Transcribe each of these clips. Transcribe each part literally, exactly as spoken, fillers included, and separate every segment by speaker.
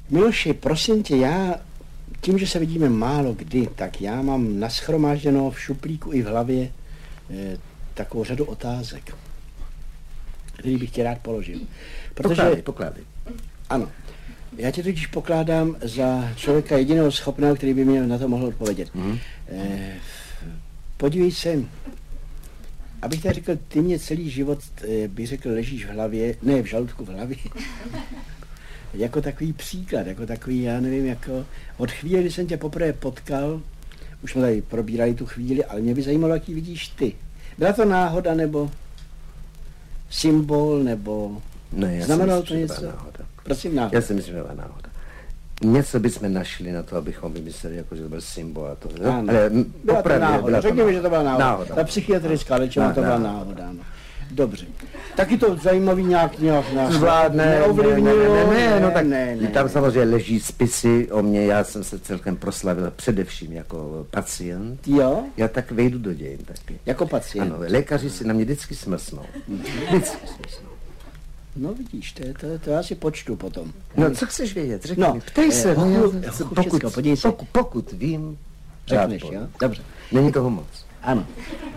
Speaker 1: Miloši, prosím tě, já tím, že se vidíme málo kdy, tak já mám naschromážděno v šuplíku i v hlavě eh, takovou řadu otázek, který bych ti rád položil. Protože,
Speaker 2: pokládej, pokládej.
Speaker 1: Ano. Já tě totiž pokládám za člověka jediného schopného, který by mě na to mohl odpovědět. Mm. Eh, podívej se, abych tak řekl, ty mě celý život, eh, bych řekl, ležíš v hlavě, ne v žaludku, v hlavě. Jako takový příklad, jako takový, já nevím, jako od chvíle, kdy jsem tě poprvé potkal, už jsme tady probírali tu chvíli, ale mě by zajímalo, jaký vidíš ty. Byla to náhoda, nebo symbol, nebo
Speaker 2: ne,
Speaker 1: znamenalo to něco? Prosím, náhoda.
Speaker 2: Já si myslím, že byla náhoda. Něco bychom našli na to, abychom vymysleli, jako, že to byl symbol a to.
Speaker 1: Ano.
Speaker 2: Ale
Speaker 1: byla to náhoda. Řekni mi, že to byla náhoda.
Speaker 2: náhoda.
Speaker 1: Ta psychiatrická léčba, to byla náhoda. Ano. Dobře. Taky to zajímavý nějak nějak nás
Speaker 2: zvládne,
Speaker 1: neovlivnilo.
Speaker 2: Ne, ne, ne, no tak
Speaker 1: ne, ne,
Speaker 2: tam
Speaker 1: ne.
Speaker 2: samozřejmě leží spisy o mně, já jsem se celkem proslavil především jako pacient.
Speaker 1: Jo?
Speaker 2: Já tak vejdu do dějin taky.
Speaker 1: Jako pacient.
Speaker 2: Ano, lékaři si na mě vždycky smrsnou. Vždycky smrsnou.
Speaker 1: No vidíš, to, to, to já si počtu potom.
Speaker 2: No, co chceš vědět? Řekni
Speaker 1: no,
Speaker 2: mi, ptej se.
Speaker 1: Eh,
Speaker 2: no,
Speaker 1: hochu,
Speaker 2: já,
Speaker 1: hochu,
Speaker 2: pokud,
Speaker 1: všecko, podívej se.
Speaker 2: Pokud, pokud vím,
Speaker 1: řekneš, jo? Dobře.
Speaker 2: Není toho moc.
Speaker 1: Ano.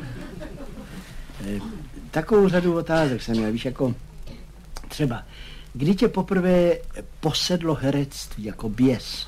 Speaker 1: E, takovou řadu otázek jsem měl, víš, jako třeba, kdy tě poprvé posedlo herectví jako běs?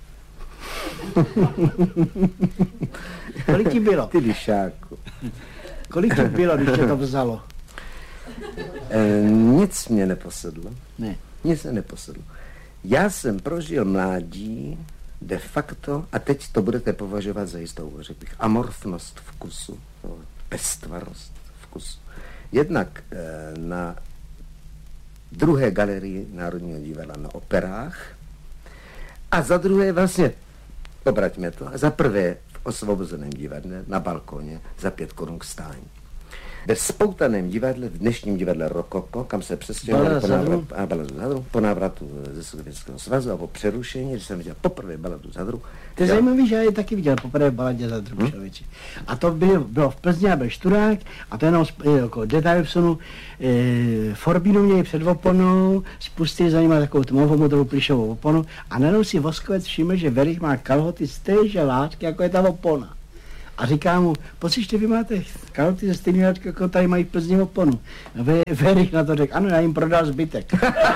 Speaker 1: Kolik ti bylo?
Speaker 2: Ty lišáku.
Speaker 1: Kolik ti bylo, když tě to vzalo?
Speaker 2: E, nic mě neposedlo.
Speaker 1: Ne.
Speaker 2: Nic mě neposedlo. Já jsem prožil mládí de facto, a teď to budete považovat za jistou, řekl bych, amorfnost vkusu, pestvarost vkusu. Jednak e, na druhé galerii Národního divadla na operách a za druhé vlastně, obraťme to, za prvé v Osvobozeném divadle na balkóně za pět korun k stání. Ve spoutaném divadle, v dnešním divadle Rokoko, kam se přestěhovali po návratu, a baladu Zadru, po návratu ze Sovětského svazu a po přerušení, když jsem viděl poprvé baladu Zadru.
Speaker 1: To je zajímavý, že já je taky viděl poprvé v baladě Zadru, hmm? člověči. A to bylo, bylo v Plzni a byl Šturák a to jenom jako detail vsunu, e, Forbínu měli před oponou, spustili za nima takovou tmavou modrou plišovou oponu a najednou si Voskovec všiml, že Verich má kalhoty z téže látky, jako je ta opona. A říká mu, pocíšte, vy máte kalhoty ze stejné látky, jako tady mají v Plzni oponu. A Verich na to řekl, ano, já jim prodal zbytek.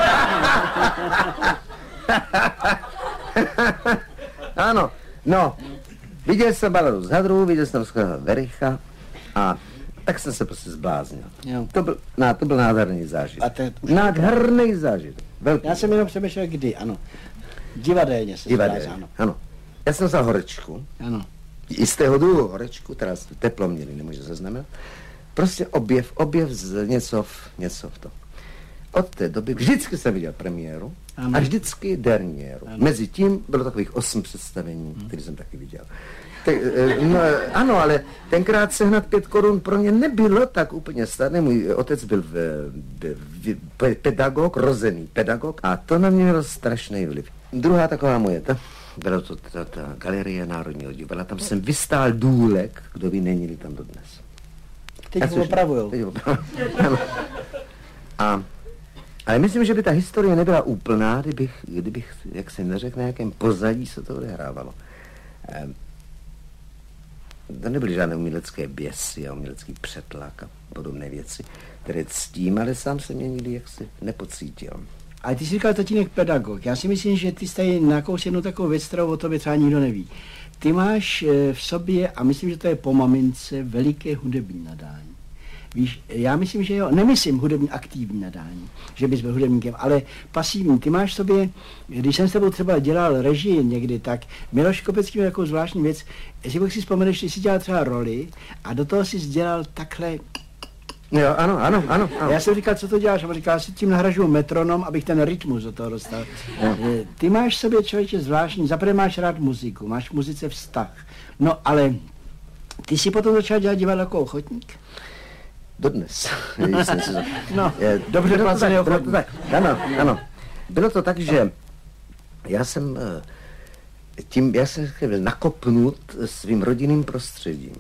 Speaker 2: Ano, no, viděl jsem baladu Zadru, viděl jsem Vericha a tak jsem se prostě zbláznil. Jo. To byl, ná, to byl nádherný zážitek. Nádherný zážitek. Velký.
Speaker 1: Já jsem jenom přemýšlel, kdy, ano. Divadelně se
Speaker 2: Divadelně, ano. ano. Já jsem vzal horečku.
Speaker 1: Ano.
Speaker 2: Jistého druhu horečku, teda teplo měli, nemůže se znamenat. Prostě objev, objev z něco v, něco v to. Od té doby vždycky jsem viděl premiéru ano. a vždycky derniéru. Ano. Mezi tím bylo takových osm představení, hmm. které jsem taky viděl. Te, no, ano, ale tenkrát sehnat pět korun pro mě nebylo tak úplně snadné. Můj otec byl v, v, v, pedagog, rozený pedagog a to na mě mělo strašný vliv. Druhá taková moje, ta, byla to ta, ta galerie Národního divadla, tam jsem vystál důlek, kdo ví, není tam dodnes.
Speaker 1: Teď ho opravujou. Teď ho opravujou.
Speaker 2: A ale myslím, že by ta historie nebyla úplná, kdybych, kdybych jak se neřekl, na jakém pozadí se to odehrávalo. Ehm, to nebyly žádné umělecké běsy a umělecký přetlak a podobné věci, které ctím, ale sám jsem je nikdy jaksi nepocítil.
Speaker 1: Ale ty jsi říkal tatínek pedagog. Já si myslím, že ty jsi tady nakous jednu takovou věc, kterou o tobě třeba nikdo neví. Ty máš v sobě, a myslím, že to je po mamince, veliké hudební nadání. Víš, já myslím, že jo, nemyslím hudební aktivní nadání, že bys byl hudebníkem, ale pasivní. Ty máš v sobě, když jsem s tebou třeba dělal režii někdy, tak Miloš Kopecký měl takovou zvláštní věc, jestli si vzpomeneš, ty jsi dělal třeba roli a do toho jsi dělal takhle.
Speaker 2: Jo, ano, ano, ano, ano.
Speaker 1: Já jsem říkal, co to děláš? A on říkal, si tím nahražuju metronom, abych ten rytmus do toho dostal. Jo. Ty máš v sobě, člověče, zvláštní, zaprvé máš rád muziku, máš v muzice vztah. No, ale ty jsi potom začal dělat divadlo jako ochotník?
Speaker 2: Dodnes.
Speaker 1: No, je, dobře placený ochotník.
Speaker 2: Ano, ano. Bylo to tak, že já jsem tím, já jsem byl nakopnut svým rodinným prostředím.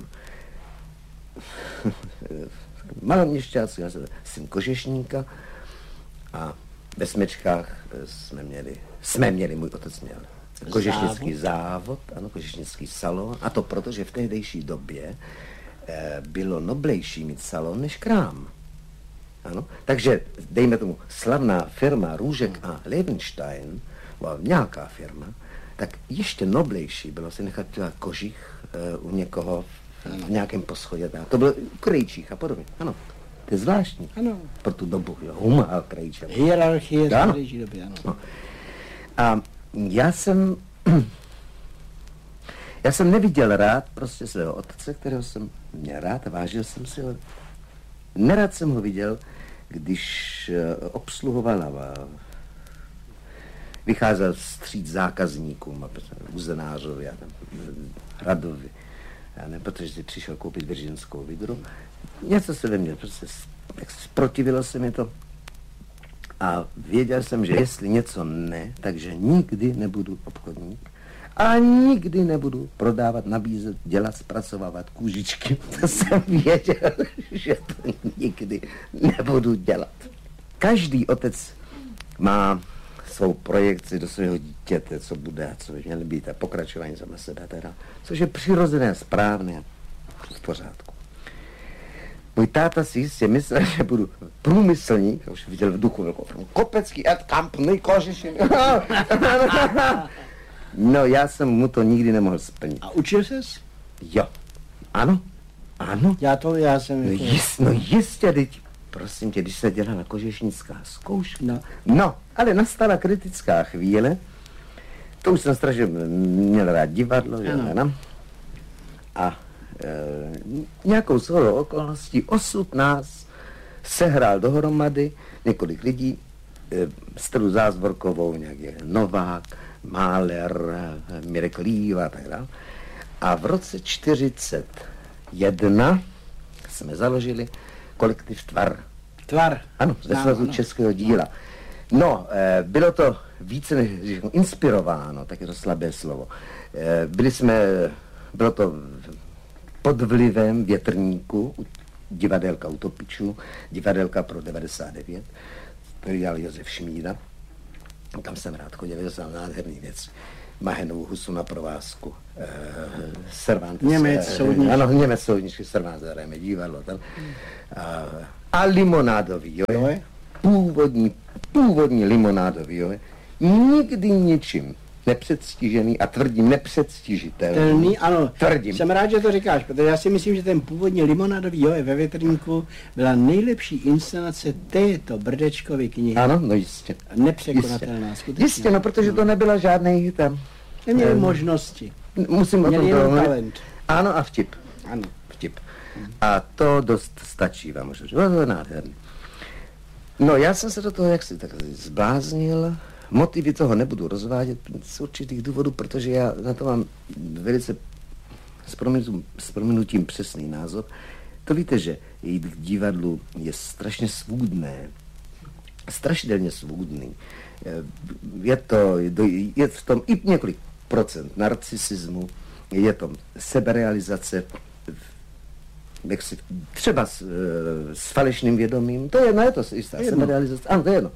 Speaker 2: Malém měšťáci, já jsem syn kožešníka a Ve Smečkách jsme měli, jsme měli, můj otec měl kožešnický závod, závod ano, kožešnický salon, a to proto, že v tehdejší době eh, bylo noblejší mít salon než krám. Ano? Takže, dejme tomu, slavná firma Růžek a Levenstein, byla nějaká firma, tak ještě noblejší bylo si nechat kožich eh, u někoho v nějakém poschodě. To bylo u krejčích a podobně. Ano. To je zvláštní.
Speaker 1: Ano.
Speaker 2: Pro tu dobu. Jo. Huma a krejče.
Speaker 1: Hierarchie
Speaker 2: v
Speaker 1: krejčí doby, ano.
Speaker 2: No. A já jsem já jsem neviděl rád prostě svého otce, kterého jsem měl rád a vážil jsem si ho. Nerad jsem ho viděl, když obsluhoval a vycházel vstříc zákazníkům, uzenářovi a Radovi, já ne, protože si přišel koupit virginskou vidru. Něco se ve mně, prostě zprotivilo se mi to a věděl jsem, že jestli něco ne, takže nikdy nebudu obchodník a nikdy nebudu prodávat, nabízet, dělat, zpracovávat kůžičky. To jsem věděl, že to nikdy nebudu dělat. Každý otec má svou projekci do svého dítěte, co bude a co by měl být a pokračování sama sebe teda, což je přirozené, správné v pořádku. Můj táta si jistě myslel, že budu průmyslník, už viděl v duchu velkou firmu, Kopecký ad Company, Kožešin. No, já jsem mu to nikdy nemohl splnit.
Speaker 1: A učil ses?
Speaker 2: Jo. Ano. Ano.
Speaker 1: Já to, já jsem...
Speaker 2: No, jist, no jistě, teď, prosím tě, když se dělala kožešnická zkouška.
Speaker 1: No.
Speaker 2: No, ale nastala kritická chvíle. To už jsem strašně měl rád divadlo, že ano. A e, nějakou shodou okolností osud nás sehrál dohromady několik lidí, e, Stelu Zázvorkovou, nějaký Novák, Máler, Mirek Líva a tak dále. A v roce čtyřicet jedna jsme založili kolektiv Tvar.
Speaker 1: Tvar.
Speaker 2: Ano, ze Svazu českého díla. No, e, bylo to více než inspirováno, tak je to slabé slovo. E, byli jsme, bylo to pod vlivem Větrníku, divadelka Utopičů, divadelka pro devadesát devět, který dělal Josef Šmída. Tam jsem rád chodil, že jsem nádherný věc. Mahenovou husu na provázku. E, Cervantes.
Speaker 1: Němec soudničky.
Speaker 2: Ano, Němec soudničky, Cervantes, hrajeme divadlo. Tam. A, a limonádový, jo? jo? Původní, původní limonádový, jo? Nikdy ničím nepředstižený a tvrdím nepředstižitelný.
Speaker 1: Telný, ano,
Speaker 2: tvrdím.
Speaker 1: Jsem rád, že to říkáš, protože já si myslím, že ten původní limonádový jo ve Větrníku byla nejlepší inscenace této Brdečkovy knihy.
Speaker 2: Ano, no jistě.
Speaker 1: Nepřekonatelná,
Speaker 2: jistě.
Speaker 1: skutečně.
Speaker 2: Jistě, no, protože to nebyla žádný tam.
Speaker 1: Neměli
Speaker 2: um,
Speaker 1: možnosti.
Speaker 2: Musím
Speaker 1: Měli
Speaker 2: o tom
Speaker 1: jenom
Speaker 2: mluvit.
Speaker 1: talent.
Speaker 2: Ano, a vtip.
Speaker 1: Ano.
Speaker 2: Vtip. A to dost stačí vám, můžu říct. To je nádherný. No, já jsem se do toho jaksi tak zbláznil. Motivy toho nebudu rozvádět z určitých důvodů, protože já na to mám velice s prominutím, s prominutím přesný názor. To víte, že jít k divadlu je strašně svůdné. Strašidelně svůdný. Je to, je v tom i několik procent narcisismu, je to seberealizace, jak si, třeba s, s falešným vědomím, to je jedno, je to jistá seberealizace, ano, to je jedno.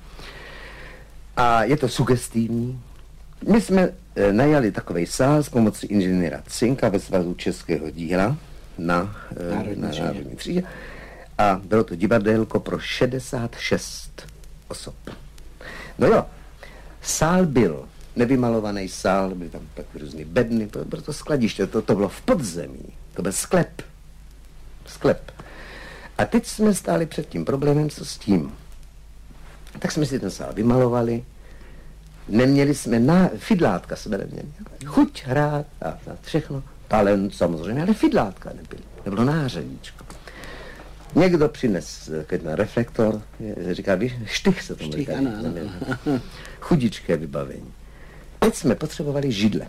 Speaker 2: A je to sugestivní. My jsme e, najali takovej sál s pomocí inženýra Cinka ve Svazu českého díla na e, Národní, na Národní třídě. A bylo to divadélko pro šedesát šest osob. No jo, sál byl nevymalovaný sál, byly tam tak různý bedny, to bylo to skladiště, to, to bylo v podzemí, to byl sklep. Sklep. A teď jsme stáli před tím problémem, co s tím. Tak jsme si ten sál vymalovali, neměli jsme, na, fidlátka jsme neměli, chuť hrát a, a všechno, talent samozřejmě, ale fidlátka nebyly, nebylo nářadíčko. Někdo přines na reflektor, říká, víš, štych se tomu říká, chudičké vybavení. Teď jsme potřebovali židle.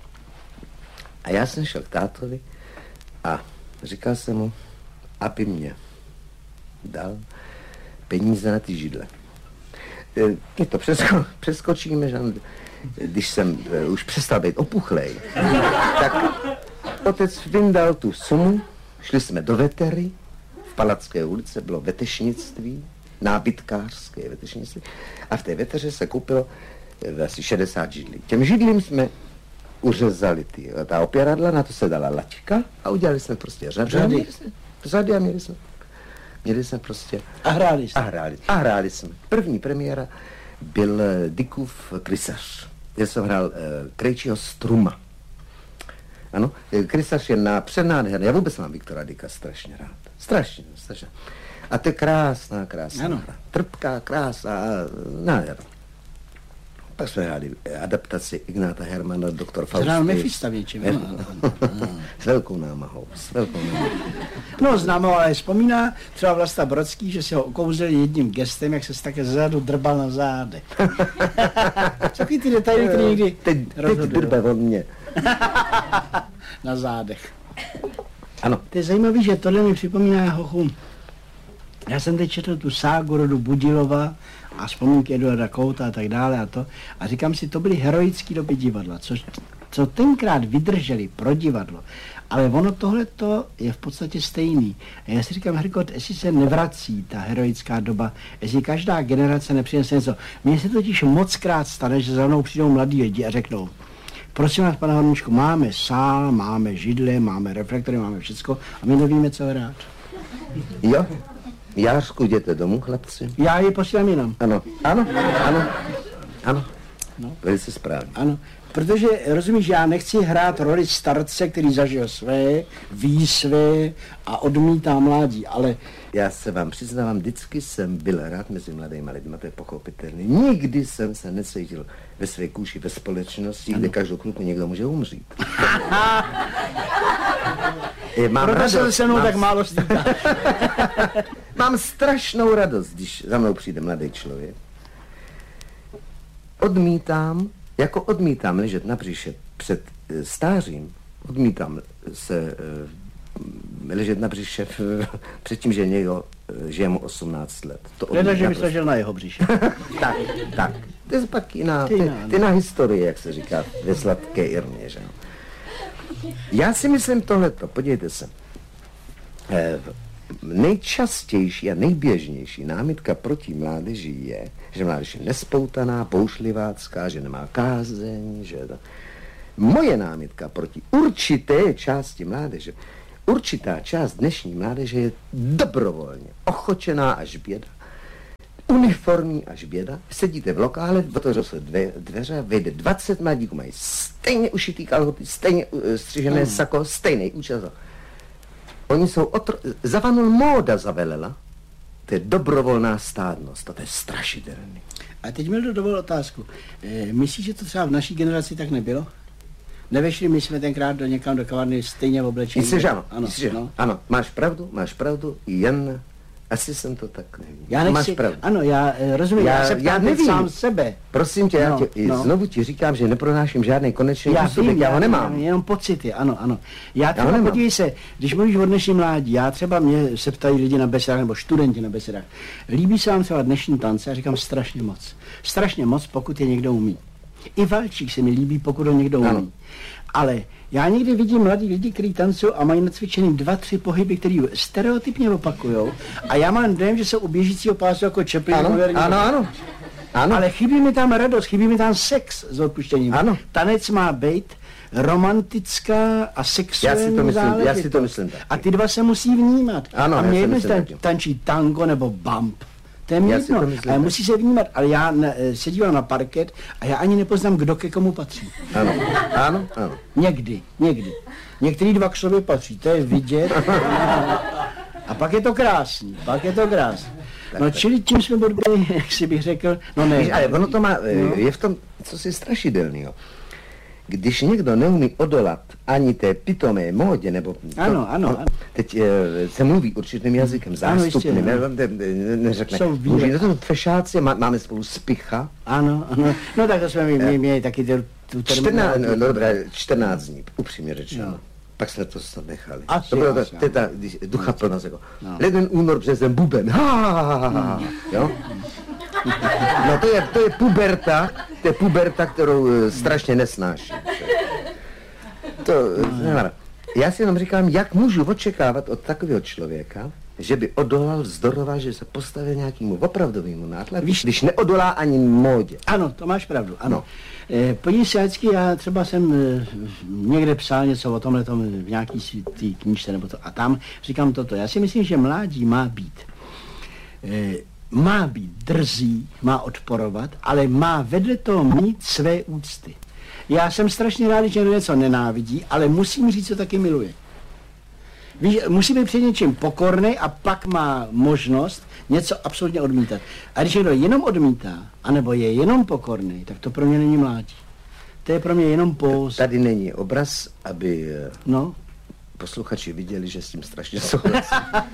Speaker 2: A já jsem šel k tátovi a říkal jsem mu, aby mě dal peníze na ty židle. My to přesko, přeskočíme, že když jsem už přestal být opuchlej, tak otec vyndal tu sumu, šli jsme do Vetery, v Palacké ulice bylo vetešnictví, nábytkářské vetřnictví. A v té veteře se koupilo asi šedesát židlí. Těm židlím jsme uřezali ty, ta opěradla, na to se dala laťka a udělali jsme prostě řady.
Speaker 1: Řady.
Speaker 2: Řady a měli jsme, měli jsme prostě...
Speaker 1: A hráli jsme.
Speaker 2: A hráli, a hráli jsme. První premiéra byl Dickův Krysař. Já jsem hrál uh, Krejčího Struma. Ano, Krysař je na přenádherný. Já vůbec mám Viktora Dicka strašně rád. Strašně, strašně. A to je krásná, krásná
Speaker 1: ano.
Speaker 2: hra. Trpká, krásná, nádherná. Pak jsme hráli adaptaci Ignáta Hermana, doktor Faustus.
Speaker 1: Hrál Mefista většinou.
Speaker 2: S velkou námahou, s velkou námahou.
Speaker 1: No známo, ale vzpomíná třeba Vlasta Brodský, že si ho okouzeli jedním gestem, jak se se také zadu drbal na zádech. Takový ty detaily, které někdy
Speaker 2: Teď, teď drbe od mě.
Speaker 1: Na zádech.
Speaker 2: Ano.
Speaker 1: To je zajímavé, že tohle mi připomíná hochu. Já jsem teď četl tu ságu rodu Budilova a vzpomínky Eduarda Kouta a tak dále a to. A říkám si, to byly heroické doby divadla, co, co tenkrát vydrželi pro divadlo. Ale ono tohleto je v podstatě stejný. A já si říkám, Herkot, jestli se nevrací ta heroická doba, jestli každá generace nepřinese něco. Mně se totiž mockrát stane, že za mnou přijdou mladí lidi a řeknou, prosím vás, pane Horníčku, máme sál, máme židle, máme reflektory, máme všecko a my nevíme, co hrát.
Speaker 2: Jo? Jářku, jděte domů, chlapci?
Speaker 1: Já ji posílám jinam.
Speaker 2: Ano, ano, ano, ano.
Speaker 1: No.
Speaker 2: Velice správně.
Speaker 1: Ano, protože, rozumíš, já nechci hrát roli starce, který zažil své, ví své a odmítá mládí, ale...
Speaker 2: Já se vám přiznávám, vždycky jsem byl rád mezi mladými lidmi, to je pochopitelné. Nikdy jsem se necítil ve své kůži ve společnosti, ano. Kde každou chvilku někdo může umřít. Je, mám
Speaker 1: Proto
Speaker 2: radost,
Speaker 1: se se mnou
Speaker 2: mám...
Speaker 1: tak málo stýká.
Speaker 2: Mám strašnou radost, když za mnou přijde mladý člověk. Odmítám, jako odmítám ležet na břiše před e, stářím, odmítám se e, ležet na břiše před tím, že někdo e, žije mu osmnáct let.
Speaker 1: Hleda, že bys ležel na jeho břiše.
Speaker 2: Tak, tak. To je pak jiná, ty, ty na historii, jak se říká ve sladké Irmě, že no. Já si myslím tohleto, podívejte se. E, nejčastější a nejběžnější námitka proti mládeži je, že mládež je nespoutaná, boušlivácká, že nemá kázeň, že... To... Moje námitka proti určité části mládeže, určitá část dnešní mládeže je dobrovolně ochočená až běda, uniformní až běda. Sedíte v lokále, otevřou se dvě, dveře, vejde dvacet mladíků, mají stejně ušitý kalhoty, stejně uh, střižené mm. sako, stejný účes. Oni jsou otro... Zavanul móda zavelela. To je dobrovolná stádnost, to je strašidelný.
Speaker 1: A teď mi dovol otázku. E, myslíš, že to třeba v naší generaci tak nebylo? Nevešli my jsme tenkrát do někam do kavárny stejně v oblečení?
Speaker 2: Myslíš, ano,
Speaker 1: ano,
Speaker 2: myslíš,
Speaker 1: no.
Speaker 2: Ano, máš pravdu, máš pravdu, jen asi jsem to tak nevím.
Speaker 1: Já nechci,
Speaker 2: máš pravdu.
Speaker 1: Ano, já rozumím, já, já se ptám teď sám sebe.
Speaker 2: Prosím tě,
Speaker 1: no,
Speaker 2: já tě,
Speaker 1: no.
Speaker 2: znovu ti říkám, že nepronáším žádný konečný
Speaker 1: já
Speaker 2: úsudek,
Speaker 1: vím,
Speaker 2: já ho nemám.
Speaker 1: Já, jenom pocity, ano, ano. Já třeba, podívej se, když mluvíš o dnešní mládí, já třeba mě se ptají lidi na besedách, nebo studenti na besedách, líbí se vám třeba dnešní tance? Já říkám strašně moc. Strašně moc, pokud je někdo umí. I valčík se mi líbí, pokud ho někdo umí. Ano. Ale já někdy vidím mladí lidi, kteří tancují a mají nacvičený dva, tři pohyby, který stereotypně opakujou. A já mám dojem, že jsou u běžícího pásu jako Chaplin.
Speaker 2: Ano, ano, ano, ano.
Speaker 1: Ale chybí mi tam radost, chybí mi tam sex s odpuštěním.
Speaker 2: Ano.
Speaker 1: Tanec má být romantická a sexuální
Speaker 2: já si to myslím,
Speaker 1: záležitost.
Speaker 2: Já si to myslím taky.
Speaker 1: A ty dva se musí vnímat.
Speaker 2: Ano,
Speaker 1: a mě jedno tan,
Speaker 2: taky.
Speaker 1: tančí tango nebo bump. To je mě jedno, ale musí se vnímat. Ale já ne, se dívám na parket a já ani nepoznám, kdo ke komu patří.
Speaker 2: Ano, ano, ano.
Speaker 1: Někdy, někdy. Některý dva k sobě patří, to je vidět. A pak je to krásný, pak je to krásný. Tak, no tak. Čili tím jsme bodbili, jak si bych řekl, no ne.
Speaker 2: Ale ono to má, no. Je v tom, co si strašidelného. Když někdo neumí odolat ani té pitomé módě, nebo... To,
Speaker 1: ano, ano, ano.
Speaker 2: Teď e, se mluví určitým jazykem, zástupným, ne, ne, ne, neřekne. Mluví na tom fešáci, má, máme spolu spicha.
Speaker 1: Ano, ano. No tak to jsme měli, měli taky tu, tu
Speaker 2: čtrnáct, no, dobré, čtrnáct dní, upřímně řečeno. No. Pak jsme to nechali.
Speaker 1: Asi,
Speaker 2: to bylo
Speaker 1: asi,
Speaker 2: ta, ta ducha plnost, jako no. Leden, únor, březen, buben, ha, ha, ha, ha, jo? No to je, to je puberta, to je puberta, kterou uh, strašně nesnáším. To, no. Já si jenom říkám, jak můžu očekávat od takového člověka, že by odolal, vzdoroval, že se postavil nějakému opravdovému nátlaku, víš, když neodolá ani módě.
Speaker 1: Ano, to máš pravdu, ano. No. E, Podívej se, vždycky, já třeba jsem e, někde psal něco o tomhle tom v nějaký tý knížce nebo to, a tam říkám toto. Já si myslím, že mládí má být, e, má být drzý, má odporovat, ale má vedle toho mít své úcty. Já jsem strašně rád, že něco nenávidí, ale musím říct, co taky miluje. Víš, musí být před něčím pokorný a pak má možnost něco absolutně odmítat. A když někdo jenom odmítá, anebo je jenom pokorný, tak to pro mě není mládí. To je pro mě jenom póz.
Speaker 2: Tady není obraz, aby
Speaker 1: no.
Speaker 2: posluchači viděli, že s tím strašně souhlasí.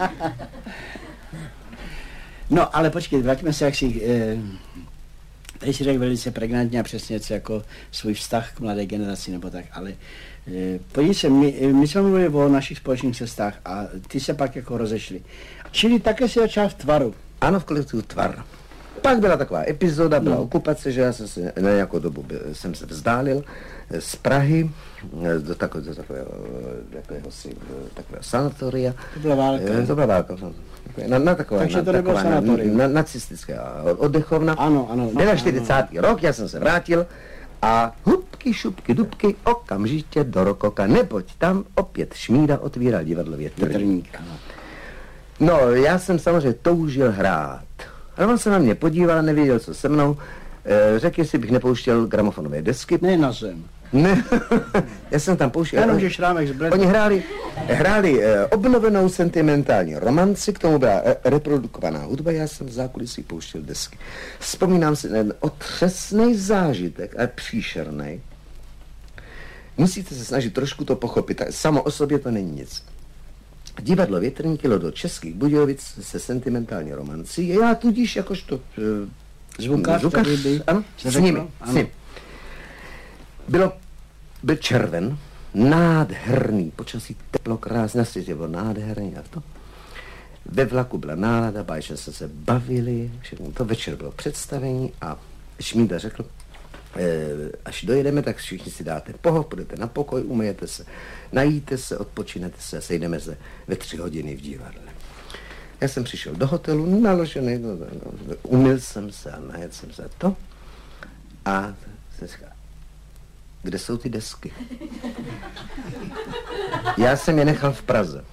Speaker 1: No, ale počkej, vraťme se, jak si... Eh, tady si řekl velice pregnantně a přesně něco jako svůj vztah k mladé generaci nebo tak, ale eh, podívej se, my, my jsme mluvili o našich společných cestách a ty se pak jako rozešli. Čili také si začal v Tvaru.
Speaker 2: Ano, v kolektivu Tvar. Pak byla taková epizoda, byla no. okupace, že já jsem se na nějakou dobu byl, jsem se vzdálil z Prahy do takového, do takového, takového, takového sanatoria.
Speaker 1: To byla válka.
Speaker 2: To byla válka. Na, na taková,
Speaker 1: Takže
Speaker 2: na,
Speaker 1: to nebylo
Speaker 2: taková
Speaker 1: sanatorium.
Speaker 2: Na, na, nacistická oddechovna.
Speaker 1: Ano, ano.
Speaker 2: čtyřicátý rok, já jsem se vrátil a hubky, šupky, dubky, okamžitě do Rokoka, neboť tam opět Šmída otvíral divadlo Větrník. No, já jsem samozřejmě toužil hrát. Ale on se na mě podíval, nevěděl, co se mnou. E, řekl, jestli bych nepouštěl gramofonové desky.
Speaker 1: Ne na zem.
Speaker 2: Ne, já jsem tam pouštěl.
Speaker 1: Jenom, že šrámek z
Speaker 2: Oni hráli, hráli e, obnovenou sentimentální romanci, k tomu byla e, reprodukovaná hudba, já jsem v zákulisí pouštěl desky. Vzpomínám si ten otřesný zážitek, ale příšerný. Musíte se snažit trošku to pochopit, samo o sobě to není nic. Divadlo Větrník jelo do Českých Budějovic se sentimentální romancí. Já tudíž jakožto uh,
Speaker 1: zvukař,
Speaker 2: zvukař
Speaker 1: by
Speaker 2: ano, s nimi, s nimi. Bylo, byl červen, nádherný, počasí teplo, krásné, na světě bylo nádherný a to. Ve vlaku byla nálada, báječně se se bavili, všechno to, večer bylo představení a Šmída řekl, až dojedeme, tak všichni si dáte poho, půjdete na pokoj, umyjete se, najíte se, odpočinete se a sejdeme se ve tři hodiny v divadle. Já jsem přišel do hotelu, naložený, no, no, umyl jsem se a najedl jsem se to a jsem říkal, kde jsou ty desky? Já jsem je nechal v Praze.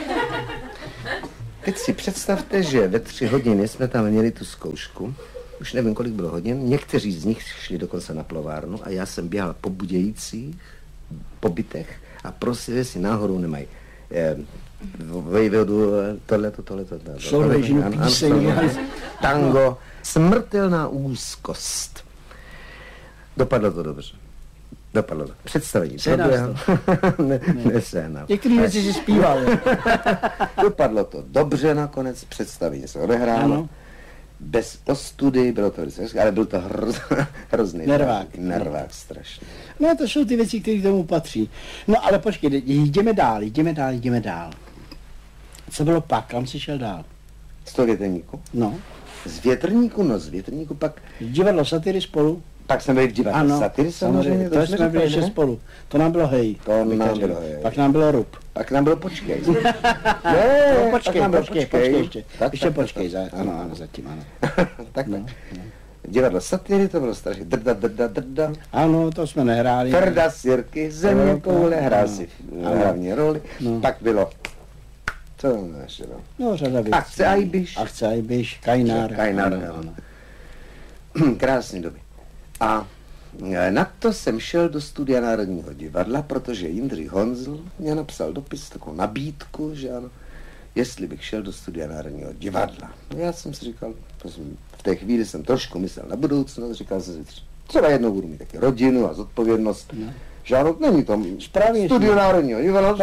Speaker 2: Teď si představte, že ve tři hodiny jsme tam měli tu zkoušku. Už nevím, kolik bylo hodin. Někteří z nich šli dokonce na plovárnu a já jsem běhal po Budějcích, po bytech a prosil, jestli náhodou nemají eh, vejvodu, tohleto, tohleto, tohleto. Tango, smrtelná úzkost. Dopadlo to dobře. Dopadlo to. Představení.
Speaker 1: Sehnal
Speaker 2: ne, nesehnal.
Speaker 1: Některé věci si zpíval.
Speaker 2: Dopadlo to dobře nakonec, představení se odehrálo. Bez ostudy, bylo to velice, ale byl to hroz, hrozný
Speaker 1: nervák.
Speaker 2: Nervák strašný.
Speaker 1: No to jsou ty věci, které k tomu patří. No ale počkej, jdeme dál, jdeme dál, jdeme dál. Co bylo pak, kam jsi šel dál?
Speaker 2: Z toho Větrníku?
Speaker 1: No.
Speaker 2: Z Větrníku, no z Větrníku pak...
Speaker 1: Divadlo Satyry spolu?
Speaker 2: Pak jsme byli v divadle
Speaker 1: ano,
Speaker 2: Satyry samozřejmě.
Speaker 1: To, to jsme byli ještě spolu. To nám bylo hej.
Speaker 2: To nám bylo hej.
Speaker 1: Pak nám bylo rub.
Speaker 2: Pak nám bylo počkej.
Speaker 1: ne, no, počkej, počkej, počkej, počkej, ještě.
Speaker 2: Tak,
Speaker 1: ještě
Speaker 2: tak,
Speaker 1: počkej,
Speaker 2: tak,
Speaker 1: za, ano, ano, zatím, ano.
Speaker 2: tak,
Speaker 1: no,
Speaker 2: tak.
Speaker 1: No.
Speaker 2: Divadlo Satyry, to bylo strašně drda, drda, drda.
Speaker 1: Ano, to jsme nehráli.
Speaker 2: Trda, sirky, země, koule, hrál si hlavní roli.
Speaker 1: No.
Speaker 2: Pak bylo... Co tam ještě bylo?
Speaker 1: No, řada věcí.
Speaker 2: Akce Ajbiš.
Speaker 1: Akce Ajbiš, Kajnár.
Speaker 2: Kajnár, ano, ano. Krásný doby. A na to jsem šel do studia Národního divadla, protože Jindřich Honzl mě napsal dopis, takovou nabídku, že ano, jestli bych šel do studia Národního divadla. No já jsem si říkal, v té chvíli jsem trošku myslel na budoucnost, říkal jsem si, třeba jednou budu mít taky rodinu a zodpovědnost. No. Že ano, není to studio Národního divadla,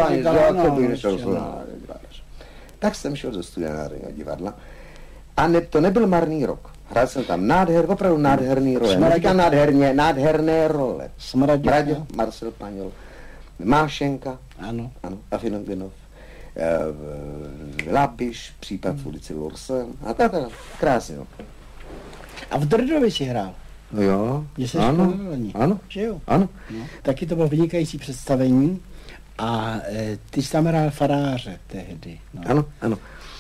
Speaker 2: tak jsem šel do studia Národního divadla a ne, to nebyl marný rok. Hrál jsem tam nádher, opravdu nádherný role. Neříkám nádherně, nádherné role. Mraďo, Marcel Paňol, Mášenka,
Speaker 1: ano,
Speaker 2: ano, Afinov Vinov, Lapiš, případ v ulici Lorsen, a tak, tak, krásně. No.
Speaker 1: A v Drdovi si hrál?
Speaker 2: No jo,
Speaker 1: ano,
Speaker 2: ano,
Speaker 1: že jo?
Speaker 2: Ano.
Speaker 1: No. Taky to bylo vynikající představení a e, ty jsi tam hrál faráře tehdy. No.
Speaker 2: Ano, ano.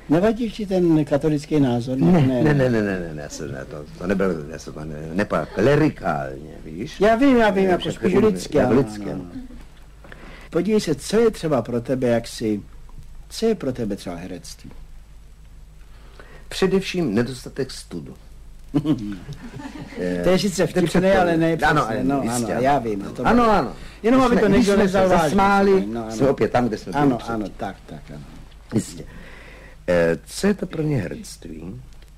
Speaker 1: Nevadí ti ten katolický názor?
Speaker 2: Ne, ne, ne, ne, ne, ne, ne, ne to, to nebylo, já jsem to ne, nepadl klerikálně, víš?
Speaker 1: Já vím, já vím, jako spíš lidský.
Speaker 2: Já lidský, ano.
Speaker 1: Podívej se, co je třeba pro tebe, jak si, co je pro tebe třeba herectví?
Speaker 2: Především nedostatek studu.
Speaker 1: To je sice vtipné, ale ne přesně.
Speaker 2: Ano,
Speaker 1: no,
Speaker 2: jistě,
Speaker 1: ano,
Speaker 2: ano.
Speaker 1: Já vím. To
Speaker 2: ano, ano.
Speaker 1: Jenom aby to někdo nevzal vážně.
Speaker 2: Zasmáli,
Speaker 1: no,
Speaker 2: jsme opět tam, kde jsme byli.
Speaker 1: Ano, ano, tak, tak, ano.
Speaker 2: Jistě. E, co je to pro mě herectví?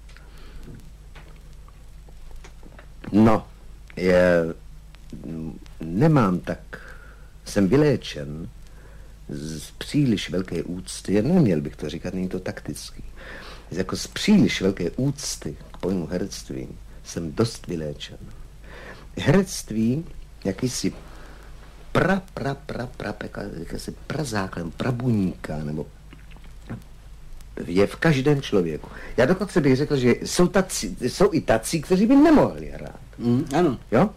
Speaker 2: No, je, nemám tak, jsem vyléčen z příliš velké úcty, neměl bych to říkat, není to taktický, jako z příliš velké úcty k pojmu herectví jsem dost vyléčen. Herectví, jakýsi pra, pra, pra, pra, pra jakýsi prazáklad, prabuníka, nebo je v každém člověku. Já dokonce bych řekl, že jsou, taci, jsou i tací, kteří by nemohli hrát.
Speaker 1: Mm, ano.
Speaker 2: Jo?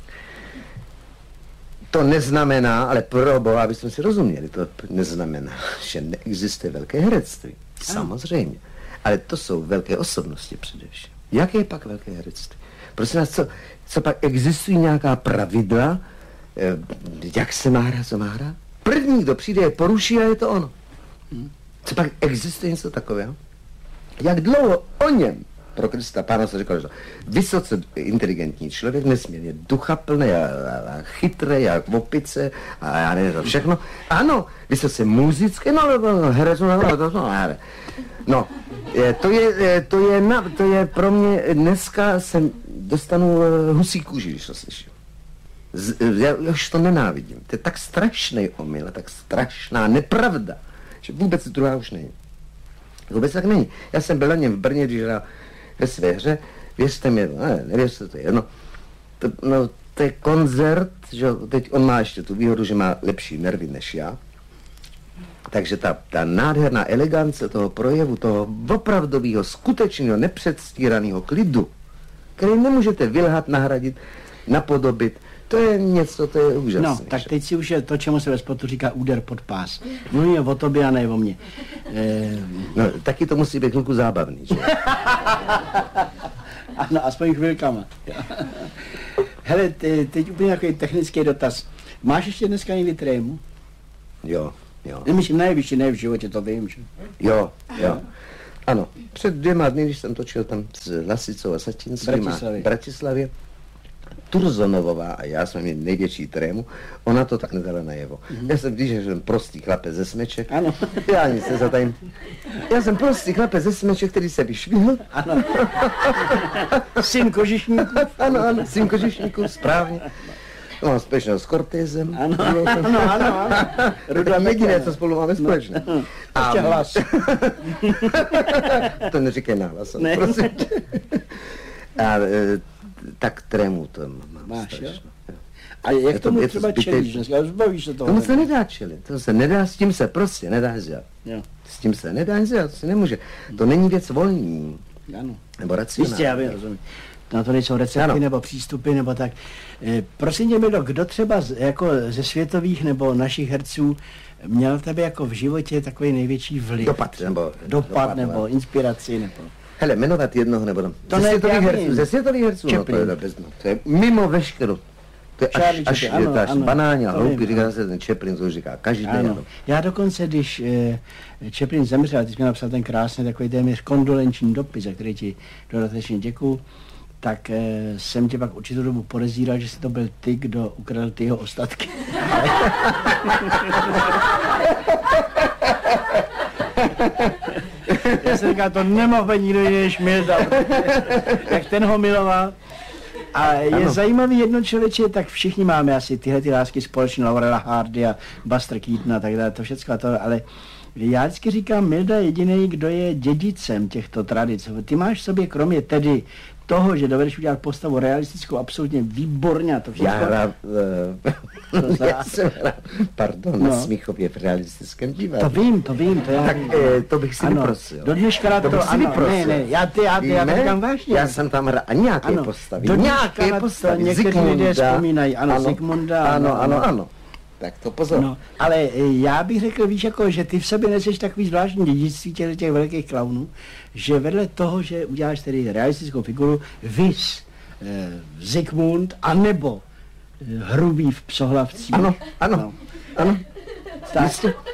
Speaker 2: To neznamená, ale pro Boha, abychom si rozuměli, to neznamená, že neexistuje velké herectví. Ano. Samozřejmě. Ale to jsou velké osobnosti především. Jaké je pak velké herectví? Prosím nás, co, co pak existují nějaká pravidla, eh, jak se má hrát, co má hrát? První, kdo přijde, je poruší a je to ono. Hmm. Co pak existuje něco takového? Jak dlouho o něm, pro Krista Pána se říkal, že vysoce inteligentní člověk, nesmírně duchaplný a, a, a chytrý, jak opice a já nevím, to všechno. Ano, vysoce muzické, no, no, no, herec, no, no, no, no, no, no, je, to, je, to, je na, to je pro mě, dneska jsem dostanu uh, husí kůži, když to slyším. Z, já už to nenávidím. To je tak strašný omyl, tak strašná nepravda, že vůbec druhá už není. Vůbec tak není. Já jsem byl na něm v Brně, když hrál ve své hře, věřte mi, ne, nevěřte, to je jedno. To, no, to je koncert, že teď on má ještě tu výhodu, že má lepší nervy než já. Takže ta, ta nádherná elegance toho projevu, toho opravdového, skutečného, nepředstíraného klidu, který nemůžete vylhat, nahradit, napodobit, to je něco, to je úžasné.
Speaker 1: No, tak teď si už je to, čemu se ve spotu říká úder pod pás. Mluví o tobě a ne o mně. E...
Speaker 2: No, taky to musí být chvilku zábavný, že?
Speaker 1: Ano, aspoň chvilkama. Hele, ty, teď úplně nějaký technický dotaz. Máš ještě dneska někdy trému?
Speaker 2: Jo, jo.
Speaker 1: Nemyslím, nejvíš, ne v životě, to vím, že?
Speaker 2: Jo, jo. Ano, před dvěma dny, když jsem točil tam s Lasicou a Satinským a v Bratislavě, Turzonovová a já jsme měli největší trému, ona to tak nedala najevo. Mm-hmm. Já jsem, když jsem prostý chlapec ze Smeček,
Speaker 1: ano.
Speaker 2: Já nic nezatajím. Já jsem prostý chlapec ze Smeček, který se vyšvihl.
Speaker 1: Ano. Syn kožišníků.
Speaker 2: Ano, ano, syn kožišníků, správně. Mám společnost s Cortézem.
Speaker 1: Ano, ano, ano, ano.
Speaker 2: Ruda jediné, co spolu máme společné.
Speaker 1: No, ještě hlas.
Speaker 2: To neříkej na hlas,
Speaker 1: ne.
Speaker 2: prosím. A tak trému to mám.
Speaker 1: Máš, jo? A jak tomu to, třeba čelíš dneska? Zbavíš se toho?
Speaker 2: Tomu se nedá čelit, to se nedá, s tím se prostě nedá dělat.
Speaker 1: Jo.
Speaker 2: S tím se nedá dělat, to se nemůže. To není věc volní.
Speaker 1: Ano.
Speaker 2: Nebo racionální.
Speaker 1: Jistě, já vím, rozumím. Na to nejsou recepty ano. Nebo přístupy, nebo tak. E, prosím tě, Mildo, kdo třeba z, jako ze světových nebo našich herců měl tebe jako v životě takový největší vliv?
Speaker 2: Dopad, nebo...
Speaker 1: Dopad, dopad nebo no. Inspiraci, nebo...
Speaker 2: Hele, jmenovat jednoho nebo...
Speaker 1: To
Speaker 2: ze,
Speaker 1: ne,
Speaker 2: světových herců, ze světových herců, no, to, je, no, to je mimo veškerou. To je až, až, ano, je to až ano, banálně a hloupý, říká se ten Chaplin, to už říká každý.
Speaker 1: Ano. Ano. Já dokonce, když eh, Chaplin zemřel, ty jsi mi napsal ten krásný takový téměř kondolenční dopis, za který ti dodatečně děkuju, tak eh, jsem tě pak určitou dobu podezíral, že jsi to byl ty, kdo ukradl ty jeho ostatky. Já jsem říkal, to nemohl být nikdo jiný než Milda, jak ten ho miloval. A je ano. Zajímavý jedno člověče, tak všichni máme asi tyhle ty lásky společné, Laurela Hardy a Buster Keaton a tak dále, to všechno to, ale já vždycky říkám, Milda je jediný, kdo je dědicem těchto tradic. Ty máš v sobě, kromě tedy toho, že dovedeš udělat postavu realistickou, absolutně výborně, to všechno.
Speaker 2: Já hrál, uh, já jsem hrál, pardon, no. Na Smíchově v realistickém divadle.
Speaker 1: To vím, to vím, to já
Speaker 2: Tak eh, to bych si
Speaker 1: ano.
Speaker 2: Vyprosil.
Speaker 1: Do dneška to, to ano, ne, ne, já ty, já ty, já to říkám vážně.
Speaker 2: Já jsem tam hrál, a nějaké ano. Postavy,
Speaker 1: do
Speaker 2: nějaké postavy,
Speaker 1: někteří lidé vzpomínají, ano, ano Zikmunda.
Speaker 2: Ano, ano, ano. tak to pozor.
Speaker 1: No, ale já bych řekl, víš, jako, že ty v sobě neseš takový zvláštní dědictví těch, těch velkých klaunů, že vedle toho, že uděláš tedy realistickou figuru, vys eh, Zikmund, anebo eh, Hrubý v Psohlavcích.
Speaker 2: Ano, ano,
Speaker 1: no.
Speaker 2: ano.
Speaker 1: Tak,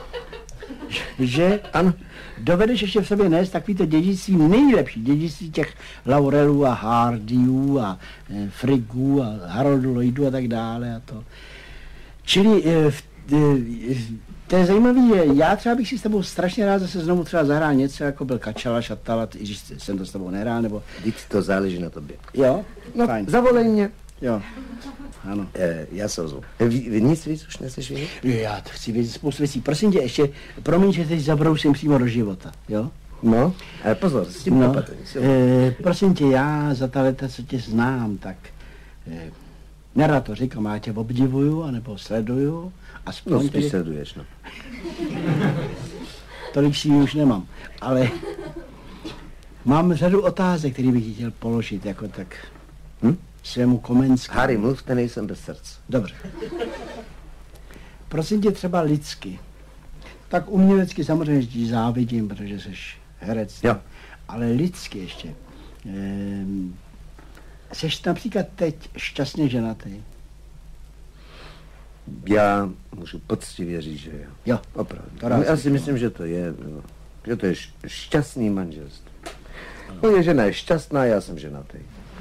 Speaker 1: že
Speaker 2: ano.
Speaker 1: dovedeš ještě v sobě nést takový to dědictví, nejlepší dědictví těch Laurelů a Hardyů a e, Friggů a Haroldu Lloydů a tak dále a to. Čili e, v, e, to je zajímavý, je, já třeba bych si s tebou strašně rád zase znovu třeba zahrál něco, jako byl Kačala, Šatala, i když jsem to s tebou nehrál, nebo...
Speaker 2: Vždyť to záleží na tobě.
Speaker 1: Jo?
Speaker 2: No,
Speaker 1: fajn.
Speaker 2: zavolej mě.
Speaker 1: Jo. Ano.
Speaker 2: E, já se ozvu. Vy, nic víc už nechceš vědět?
Speaker 1: Já to chci vědět spoustu věcí. Prosím tě, ještě, promiň, že teď zabrousím přímo do života, jo?
Speaker 2: No, ale pozor, s tím
Speaker 1: no,
Speaker 2: opatrně.
Speaker 1: e, prosím tě, já za ta leta, co tě znám, tak e, nerad to říkám, já tě obdivuju, anebo sleduju. Aspoň
Speaker 2: No, spíš
Speaker 1: tedy,
Speaker 2: sleduješ, no.
Speaker 1: tolik si už nemám, ale mám řadu otázek, které bych ti chtěl položit, jako tak
Speaker 2: Hm?
Speaker 1: svému Komenskému.
Speaker 2: Harry, mluvte, nejsem bez srdce.
Speaker 1: Dobře. Prosím tě třeba lidsky. Tak umělecky samozřejmě ti závidím, protože jsi herec.
Speaker 2: Jo.
Speaker 1: Ale lidsky ještě. Ehm, seš například teď šťastně ženatý?
Speaker 2: Já můžu poctivě říct, že jo.
Speaker 1: Jo.
Speaker 2: Opravdu.
Speaker 1: To rád
Speaker 2: Já
Speaker 1: si
Speaker 2: si myslím, že to je, jo. Že to je š- šťastný manželství. Moje žena je šťastná, já jsem ženatý.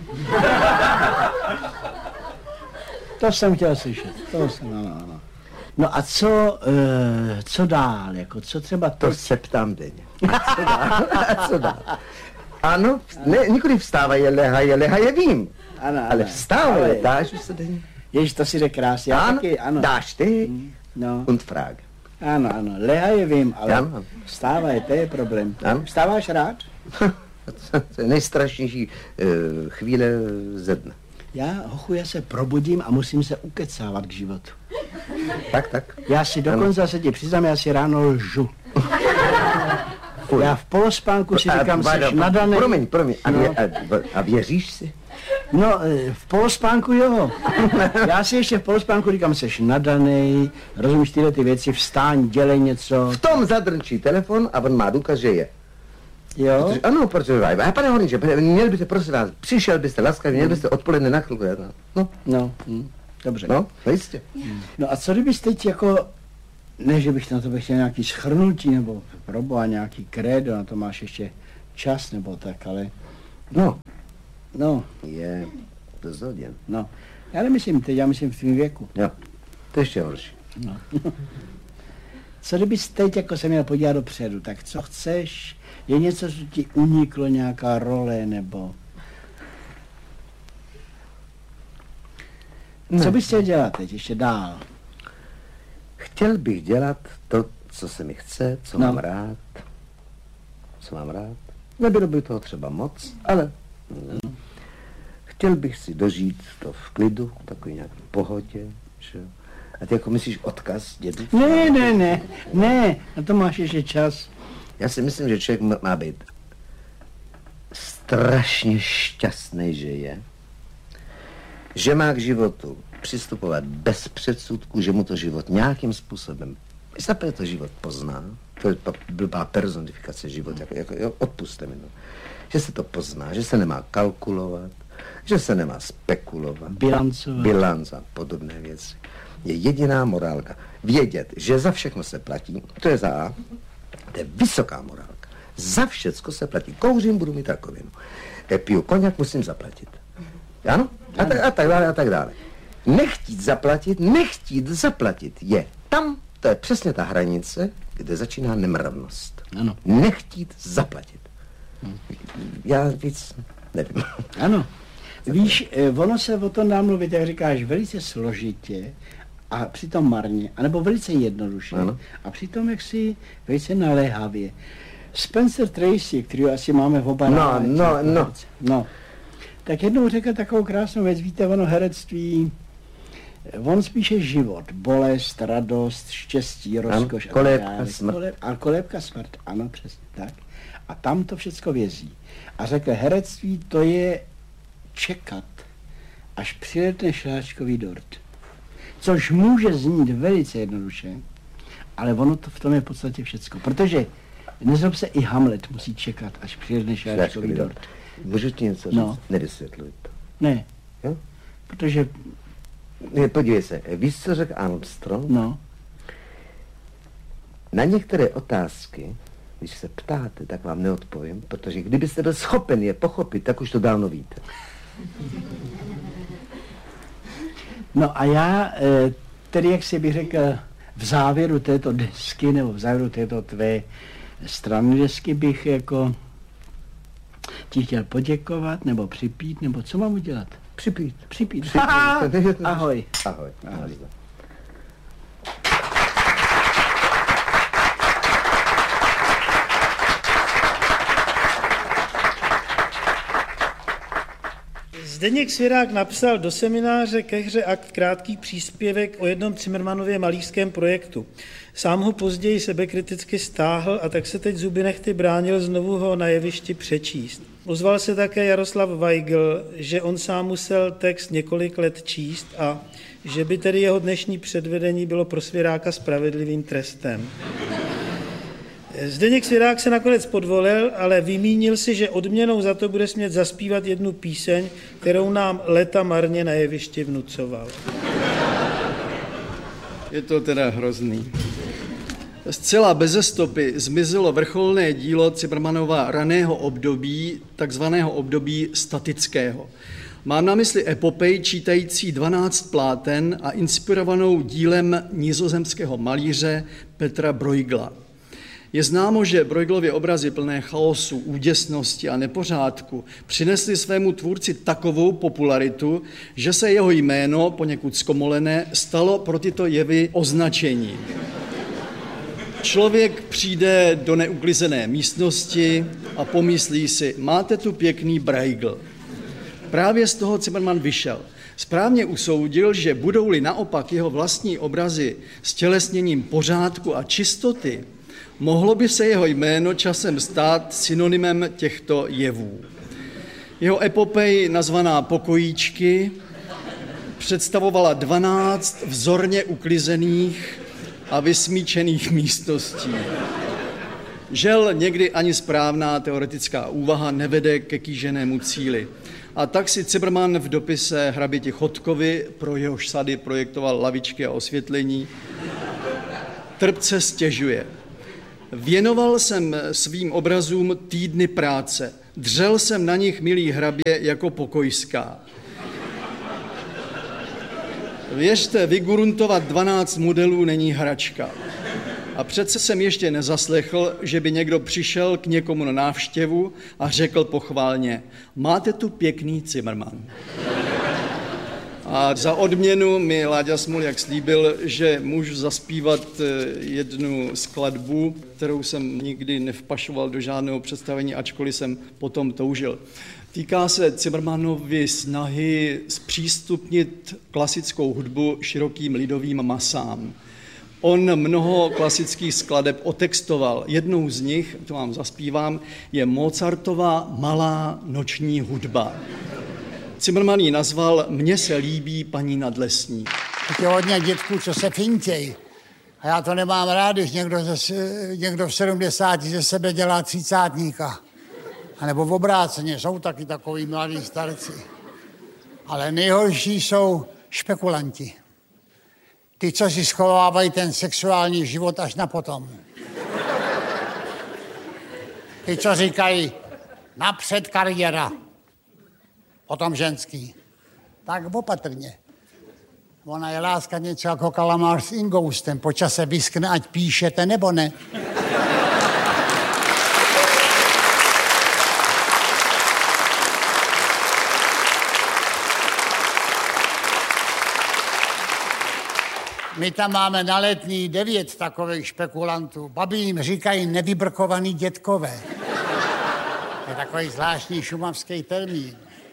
Speaker 1: To jsem chtěl slyšet. To jsem, ano, ano. No a co, e, co dál? Jako, co třeba
Speaker 2: To
Speaker 1: teď?
Speaker 2: se ptám denně. A co dál? A co dál? Ano, ne, nikdy vstávají, lehají, lehají, vím.
Speaker 1: Ano, ano.
Speaker 2: Ale vstávají,
Speaker 1: Ale-
Speaker 2: dáš už se denně.
Speaker 1: Ježiš, to si jde krásně. Já
Speaker 2: Ano,
Speaker 1: taky, ano.
Speaker 2: dáš ty
Speaker 1: No.
Speaker 2: und frag.
Speaker 1: Ano, ano. Lehaje vím, ale
Speaker 2: Ano.
Speaker 1: vstávaj, to je problém.
Speaker 2: Ano.
Speaker 1: Vstáváš rád?
Speaker 2: To je nejstrašnější uh, chvíle ze dne.
Speaker 1: Já, hochu, já se probudím a musím se ukecávat k životu.
Speaker 2: Tak, tak.
Speaker 1: Já si dokonce se ti přiznám, já si ráno lžu.
Speaker 2: Fuj.
Speaker 1: Já v polospánku si
Speaker 2: A,
Speaker 1: říkám,
Speaker 2: Váďo,
Speaker 1: jsi nadaný.
Speaker 2: Promiň, promiň. A,
Speaker 1: No.
Speaker 2: vě, a, a věříš si?
Speaker 1: No, e, v polospánku jo. Já si ještě v polospánku říkám, jsi nadaný, rozumíš tyhle ty věci, vstáň, dělej něco.
Speaker 2: V tom zadrčí telefon a on má důkaz, že je.
Speaker 1: Jo?
Speaker 2: Protože, ano, protože, a pane Horníče, měl byste, prosím vás, přišel byste laskavě, měl byste odpoledne na chvilku. No,
Speaker 1: No, hm, dobře.
Speaker 2: no, no jistě.
Speaker 1: No a co kdybys teď jako, ne, že bych na to chtěl nějaký schrnutí, nebo proboha nějaký krédo, na to máš ještě čas, nebo tak, ale,
Speaker 2: No,
Speaker 1: no,
Speaker 2: je to zhodě.
Speaker 1: no. Já nemyslím teď, já myslím v tvým věku.
Speaker 2: Jo, to je ještě horší.
Speaker 1: No. Co kdybys teď jako se měl podívat dopředu, tak co chceš? Je něco, co ti uniklo, nějaká role, nebo...
Speaker 2: Ne.
Speaker 1: Co bys chtěl dělat teď, ještě dál?
Speaker 2: Chtěl bych dělat to, co se mi chce, co
Speaker 1: No.
Speaker 2: mám rád. Co mám rád. Nebylo by toho třeba moc, ale ne. Chtěl bych si dožít to v klidu, takový nějaký pohodě, že? A ty jako myslíš odkaz dědu?
Speaker 1: Ne, ne, ne, ne, na to máš ještě čas.
Speaker 2: Já si myslím, že člověk má- má být strašně šťastný, že je, že má k životu přistupovat bez předsudků, že mu to život nějakým způsobem, zaprvé to život pozná, to je pa- blbá personifikace života, jako, jako, jo, odpuste mi, no. Že se to pozná, že se nemá kalkulovat, že se nemá spekulovat,
Speaker 1: Bilancovat.
Speaker 2: bilanc a podobné věci. Je jediná morálka. Vědět, že za všechno se platí, to je za A, to je vysoká morálka. Za všecko se platí. Kouřím, budu mít rakovinu. E, piju koněk, musím zaplatit. Ano? A tak, a tak dále, a tak dále. Nechtít zaplatit, nechtít zaplatit je tam, to je přesně ta hranice, kde začíná nemravnost.
Speaker 1: Ano.
Speaker 2: Nechtít zaplatit. Já víc nevím.
Speaker 1: Ano. Víš, eh, ono se o tom dá mluvit, jak říkáš, velice složitě a přitom marně, anebo velice jednoduše
Speaker 2: Ano.
Speaker 1: a přitom jaksi velice naléhavě. Spencer Tracy, který asi máme v oba
Speaker 2: No,
Speaker 1: rádi,
Speaker 2: no, no.
Speaker 1: no. Tak jednou řekl takovou krásnou věc, víte, ono herectví, on spíše život, bolest, radost, štěstí, rozkoš. a tak
Speaker 2: kolébka,
Speaker 1: dále.
Speaker 2: smrt.
Speaker 1: Koleb, a kolébka smrt, ano, přesně tak. A tam to všecko vězí. A řekl, herectví to je čekat, až přiletne šláčkový dort. Což může znít velice jednoduše, ale ono to v tom je v podstatě všecko. Protože nezrob se, i Hamlet musí čekat, až přijede šáčkový dort.
Speaker 2: Můžu ti něco říct?
Speaker 1: No.
Speaker 2: Nevysvětluj to.
Speaker 1: Ne.
Speaker 2: Jo?
Speaker 1: Protože...
Speaker 2: Ne, podívej se, víš, co řekl Armstrong?
Speaker 1: No.
Speaker 2: Na některé otázky, když se ptáte, tak vám neodpovím, protože kdybyste byl schopen je pochopit, tak už to dávno víte.
Speaker 1: No a já, tedy jak si bych řekl, v závěru této desky, nebo v závěru této tvé strany desky bych jako ti chtěl poděkovat, nebo připít, nebo co mám udělat?
Speaker 2: Připít.
Speaker 1: Připít.
Speaker 2: Připít.
Speaker 1: Ahoj.
Speaker 2: Ahoj. Ahoj.
Speaker 3: Zdeněk Svěrák napsal do semináře ke hře Akt krátký příspěvek o jednom Cimrmanově malířském projektu. Sám ho později sebekriticky stáhl a tak se teď zuby nehty bránil znovu ho na jevišti přečíst. Ozval se také Jaroslav Weigl, že on sám musel text několik let číst a že by tedy jeho dnešní předvedení bylo pro Svěráka spravedlivým trestem. Zdeněk Svěrák se nakonec podvolil, ale vymínil si, že odměnou za to bude smět zaspívat jednu píseň, kterou nám léta marně na jevišti vnucoval.
Speaker 4: Je to teda hrozný. Zcela beze stopy zmizelo vrcholné dílo Cimrmanova raného období, takzvaného období statického. Mám na mysli epopej čítající dvanáct pláten a inspirovanou dílem nizozemského malíře Petra Bruegela. Je známo, že Bruegelovy obrazy plné chaosu, úděsnosti a nepořádku přinesly svému tvůrci takovou popularitu, že se jeho jméno, poněkud zkomolené, stalo pro tyto jevy označení. Člověk přijde do neuklizené místnosti a pomyslí si, máte tu pěkný Bruegel. Právě z toho Cimrman vyšel. Správně usoudil, že budou-li naopak jeho vlastní obrazy s tělesněním pořádku a čistoty, mohlo by se jeho jméno časem stát synonymem těchto jevů. Jeho epopej, nazvaná Pokojíčky, představovala dvanáct vzorně uklizených a vysmíčených místností. Žel někdy ani správná teoretická úvaha nevede ke kýženému cíli. A tak si Cimrman v dopise hraběti Chodkovi, pro jehož sady projektoval lavičky a osvětlení, trpce stěžuje. Věnoval jsem svým obrazům týdny práce. Dřel jsem na nich, milý hrabě, jako pokojská. Věřte, vyguruntovat dvanáct modelů není hračka. A přece jsem ještě nezaslechl, že by někdo přišel k někomu na návštěvu a řekl pochválně, máte tu pěkný Cimrman. A za odměnu mi Láďa Smoljak slíbil, že můžu zaspívat jednu skladbu, kterou jsem nikdy nevpašoval do žádného představení, ačkoliv jsem potom toužil. Týká se Cimrmanovy snahy zpřístupnit klasickou hudbu širokým lidovým masám. On mnoho klasických skladeb otextoval. Jednou z nich, to vám zaspívám, je Mozartova Malá noční hudba. Cimrman ji nazval Mně se líbí paní nadlesní.
Speaker 5: Je hodně dětků, co se fintěj. A já to nemám rád, když někdo, ze, někdo v sedmdesáti ze sebe dělá třicátníka. A nebo v obráceně, jsou taky takový mladí starci. Ale nejhorší jsou špekulanti. Ty, co si schovávají ten sexuální život až na potom. Ty, co říkají, napřed kariéra, potom ženský. Tak opatrně. Ona je láska něco jako kalamář s ingoustem. Po čase vyskne, ať píšete nebo ne. My tam máme na Letní devět takových špekulantů. Babi jim říkají nevybrkovaný dětkové. Je takový zvláštní šumavský termín.